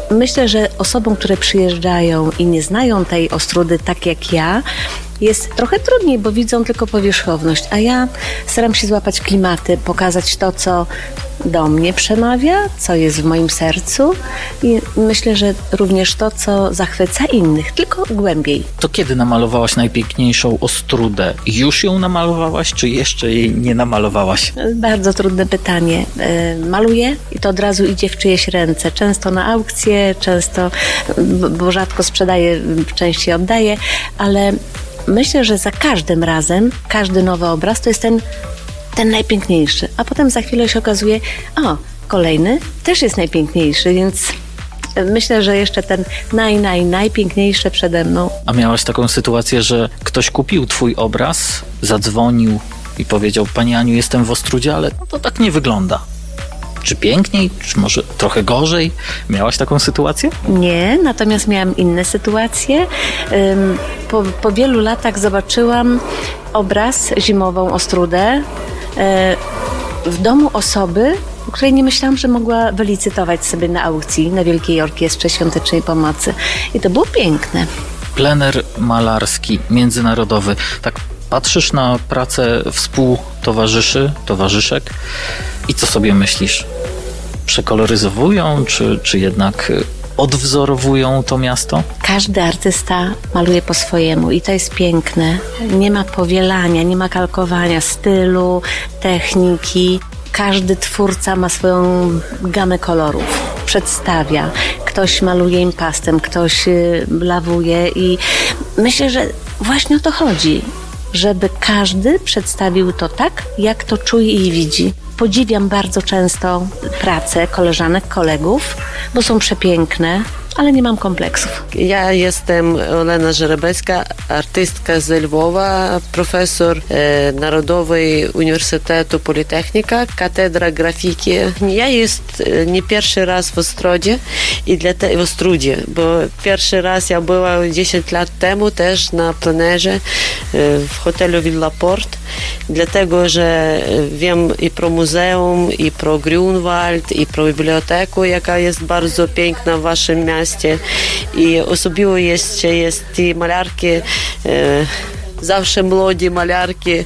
myślę, że osobom, które przyjeżdżają i nie znają tej Ostródy tak jak ja, jest trochę trudniej, bo widzą tylko powierzchowność, a ja staram się złapać klimaty, pokazać to, co do mnie przemawia, co jest w moim sercu i myślę, że również to, co zachwyca innych, tylko głębiej. To kiedy namalowałaś najpiękniejszą Ostrudę? Już ją namalowałaś, czy jeszcze jej nie namalowałaś? Bardzo trudne pytanie. Maluję i to od razu idzie w czyjeś ręce. Często na aukcje, często, bo rzadko sprzedaję, częściej oddaję, ale myślę, że za każdym razem, każdy nowy obraz to jest ten najpiękniejszy, a potem za chwilę się okazuje, kolejny też jest najpiękniejszy, więc myślę, że jeszcze ten najpiękniejszy przede mną. A miałaś taką sytuację, że ktoś kupił twój obraz, zadzwonił i powiedział: Pani Aniu, jestem w Ostródzie, ale to tak nie wygląda. Czy piękniej, czy może trochę gorzej? Miałaś taką sytuację? Nie, natomiast miałam inne sytuacje. Po wielu latach zobaczyłam obraz, zimową Ostrudę, w domu osoby, o której nie myślałam, że mogła wylicytować sobie na aukcji na Wielkiej Orkiestrze Świątecznej Pomocy. I to było piękne. Plener malarski, międzynarodowy. Tak patrzysz na pracę towarzyszek i co sobie myślisz? Przekoloryzowują, czy jednak odwzorowują to miasto? Każdy artysta maluje po swojemu i to jest piękne. Nie ma powielania, nie ma kalkowania stylu, techniki. Każdy twórca ma swoją gamę kolorów. Przedstawia. Ktoś maluje impastem, ktoś lawuje i myślę, że właśnie o to chodzi. Żeby każdy przedstawił to tak, jak to czuje i widzi. Podziwiam bardzo często pracę koleżanek, kolegów, bo są przepiękne, ale nie mam kompleksów. Ja jestem Olena Żerebecka, artystka z Lwowa, profesor Narodowej Uniwersytetu Politechnika, katedra grafiki. Ja jest nie pierwszy raz w Ostrodzie w Ostrudzie, bo pierwszy raz ja była 10 lat temu też na plenerze w hotelu Villa Port, dlatego, że wiem i pro muzeum, i pro Grunwald, i pro bibliotekę, jaka jest bardzo piękna w waszym mieście. I osobiło jeszcze jest ті малярки, zawsze młode malarki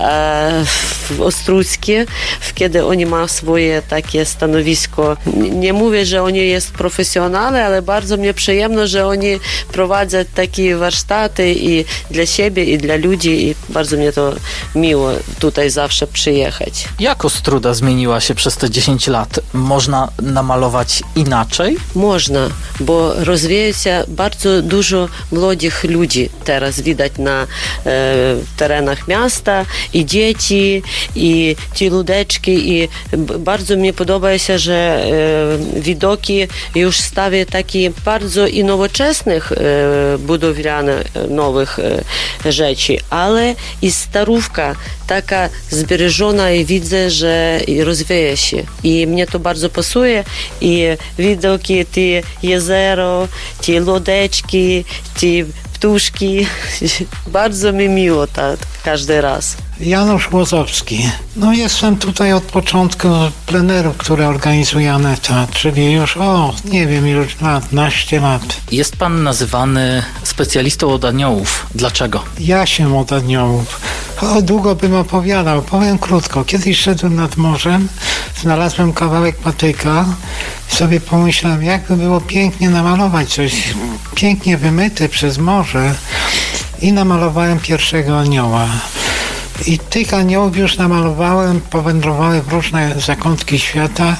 ostrudzkie, kiedy oni mają swoje takie stanowisko. Nie mówię, że oni jest profesjonalni, ale bardzo mnie przyjemno, że oni prowadzą takie warsztaty i dla siebie, i dla ludzi i bardzo mnie to miło tutaj zawsze przyjechać. Jak Ostruda zmieniła się przez te 10 lat? Można namalować inaczej? Można, bo rozwija się bardzo dużo młodych ludzi teraz widać na terenach miasta i dzieci, i ci ludeczki i bardzo mi podoba się, że widoki już stawia takie bardzo i nowoczesnych budowlanych nowych rzeczy, ale i starówka taka zbierzona i widzę, że rozwija się i mnie to bardzo pasuje i widoki, te jezero, te lodeczki, te ptuszki. Bardzo mi miło tak każdy raz. Janusz Łozowski. Jestem tutaj od początku plenerów, które organizuje Aneta, czyli już nie wiem iluś lat, 12 lat. Jest pan nazywany specjalistą od aniołów. Dlaczego? Jasiem od aniołów. Długo bym opowiadał, powiem krótko. Kiedyś szedłem nad morzem, znalazłem kawałek patyka i sobie pomyślałem, jakby było pięknie namalować coś pięknie wymyte przez morze i namalowałem pierwszego anioła. I tych aniołów już namalowałem, powędrowały w różne zakątki świata.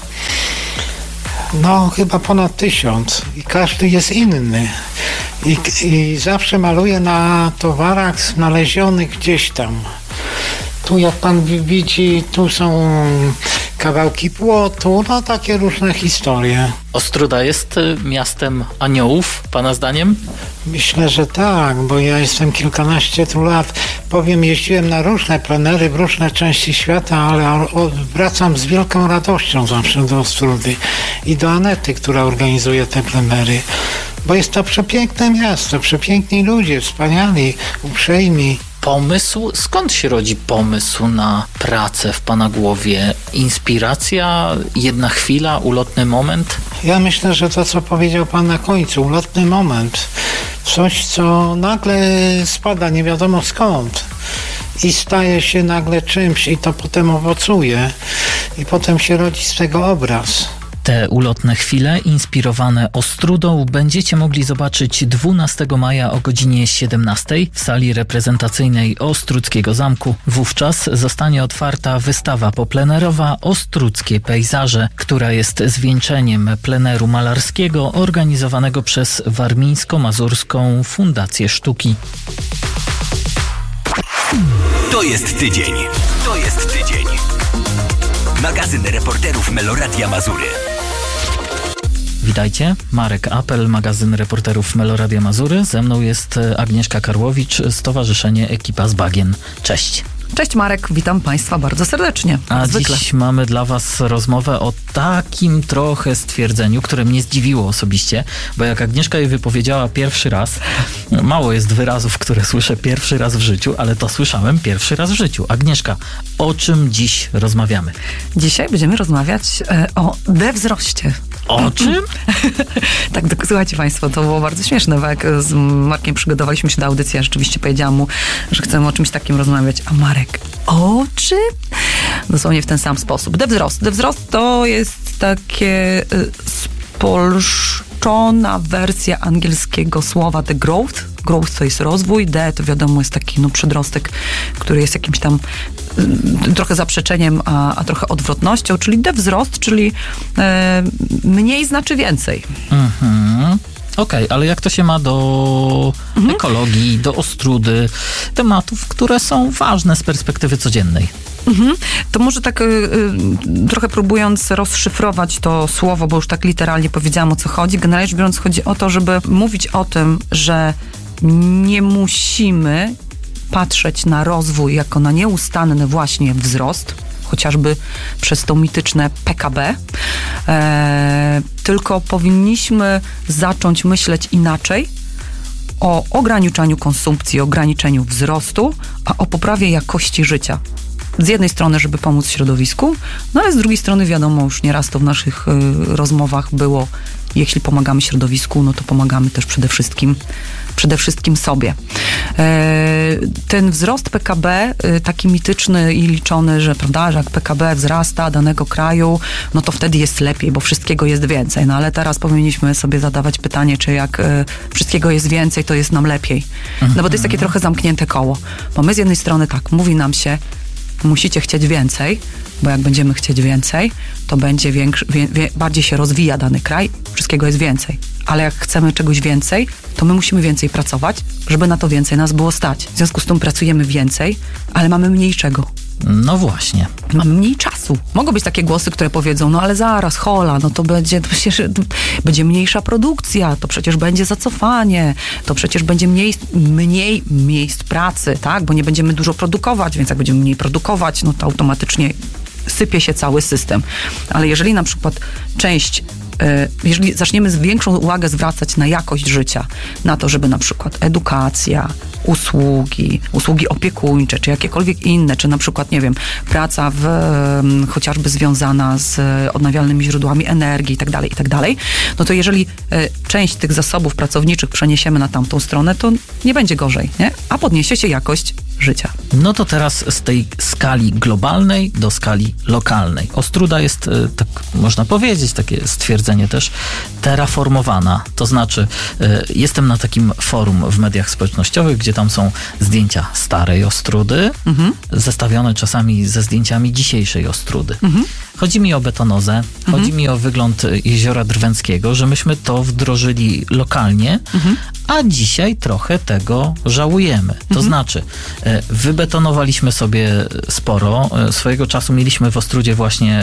Chyba ponad 1000 i każdy jest inny. I zawsze maluję na towarach znalezionych gdzieś tam. Tu jak pan widzi, tu są kawałki płotu, takie różne historie. Ostróda jest miastem aniołów, pana zdaniem? Myślę, że tak, bo ja jestem kilkanaście tu lat. Jeździłem na różne plenery w różne części świata, ale wracam z wielką radością zawsze do Ostrudy i do Anety, która organizuje te plenery. Bo jest to przepiękne miasto, przepiękni ludzie, wspaniali, uprzejmi. pomysł? Skąd się rodzi pomysł na pracę w pana głowie? Inspiracja, jedna chwila, ulotny moment? Ja myślę, że to, co powiedział pan na końcu, ulotny moment, coś, co nagle spada nie wiadomo skąd i staje się nagle czymś i to potem owocuje i potem się rodzi z tego obraz. Te ulotne chwile inspirowane Ostrudą będziecie mogli zobaczyć 12 maja o godzinie 17 w sali reprezentacyjnej Ostrudzkiego Zamku. Wówczas zostanie otwarta wystawa poplenerowa Ostrudzkie Pejzaże, która jest zwieńczeniem pleneru malarskiego organizowanego przez Warmińsko-Mazurską Fundację Sztuki. To jest tydzień. To jest tydzień. Magazyn reporterów Meloradia Mazury. Witajcie, Marek Apel, magazyn reporterów Meloradia Mazury. Ze mną jest Agnieszka Karłowicz, Stowarzyszenie Ekipa z Bagien. Cześć. Cześć Marek, witam Państwa bardzo serdecznie. A zwykle. Dziś mamy dla Was rozmowę o takim trochę stwierdzeniu, które mnie zdziwiło osobiście, bo jak Agnieszka je wypowiedziała pierwszy raz, mało jest wyrazów, które słyszę pierwszy raz w życiu, ale to słyszałem pierwszy raz w życiu. Agnieszka, o czym dziś rozmawiamy? Dzisiaj będziemy rozmawiać o dewzroście. O czym? Tak, słuchajcie Państwo, to było bardzo śmieszne, bo jak z Markiem przygotowaliśmy się do audycji, ja rzeczywiście powiedziałam mu, że chcemy o czymś takim rozmawiać, a Marek, o czym? Dosłownie w ten sam sposób. Dewzrost. Dewzrost to jest takie spolszczona wersja angielskiego słowa the growth. Growth to jest rozwój, D to wiadomo jest taki przedrostek, który jest jakimś tam trochę zaprzeczeniem, a trochę odwrotnością, czyli dewzrost, czyli mniej znaczy więcej. Mhm. Okej, ale jak to się ma do ekologii, do Ostrudy, tematów, które są ważne z perspektywy codziennej? To może tak trochę próbując rozszyfrować to słowo, bo już tak literalnie powiedziałam, o co chodzi. Generalnie rzecz biorąc chodzi o to, żeby mówić o tym, że nie musimy patrzeć na rozwój jako na nieustanny właśnie wzrost, chociażby przez to mityczne PKB, tylko powinniśmy zacząć myśleć inaczej o ograniczaniu konsumpcji, o ograniczeniu wzrostu, a o poprawie jakości życia. Z jednej strony, żeby pomóc środowisku, no ale z drugiej strony wiadomo, już nieraz to w naszych rozmowach było, jeśli pomagamy środowisku, no to pomagamy też przede wszystkim sobie. Ten wzrost PKB, taki mityczny i liczony, że prawda, że jak PKB wzrasta danego kraju, no to wtedy jest lepiej, bo wszystkiego jest więcej. No ale teraz powinniśmy sobie zadawać pytanie, czy jak wszystkiego jest więcej, to jest nam lepiej. No bo to jest takie trochę zamknięte koło. Bo my z jednej strony tak, mówi nam się, musicie chcieć więcej, bo jak będziemy chcieć więcej, to będzie bardziej się rozwija dany kraj, wszystkiego jest więcej. Ale jak chcemy czegoś więcej, to my musimy więcej pracować, żeby na to więcej nas było stać. W związku z tym pracujemy więcej, ale mamy mniej czego. No właśnie. Mamy mniej czasu. Mogą być takie głosy, które powiedzą, no ale zaraz, hola, no to przecież będzie mniejsza produkcja, to przecież będzie zacofanie, to przecież będzie mniej miejsc pracy, tak? Bo nie będziemy dużo produkować, więc jak będziemy mniej produkować, no to automatycznie sypie się cały system. Ale jeżeli na przykład jeżeli zaczniemy większą uwagę zwracać na jakość życia, na to, żeby na przykład edukacja, usługi opiekuńcze, czy jakiekolwiek inne, czy na przykład, nie wiem, praca chociażby związana z odnawialnymi źródłami energii i tak dalej, no to jeżeli część tych zasobów pracowniczych przeniesiemy na tamtą stronę, to nie będzie gorzej, nie? A podniesie się jakość życia. No to teraz z tej skali globalnej do skali lokalnej. Ostruda jest, tak można powiedzieć, takie stwierdzenie też, terraformowana. To znaczy, jestem na takim forum w mediach społecznościowych, gdzie tam są zdjęcia starej Ostrudy, zestawione czasami ze zdjęciami dzisiejszej Ostrudy. Chodzi mi o betonozę, chodzi mi o wygląd Jeziora Drwęckiego, że myśmy to wdrożyli lokalnie, a dzisiaj trochę tego żałujemy. To znaczy, wybetonowaliśmy sobie sporo. Swojego czasu mieliśmy w Ostrudzie właśnie